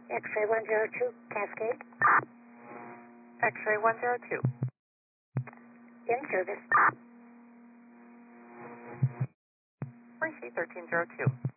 X-ray 102, Cascade. X-ray 102. In service. Receive 1302.